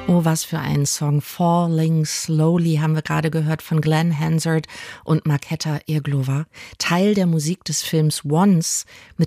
Oh, was für ein Song. Falling Slowly haben wir gerade gehört von Glenn Hansard und Markéta Irglová. Teil der Musik des Films Once mit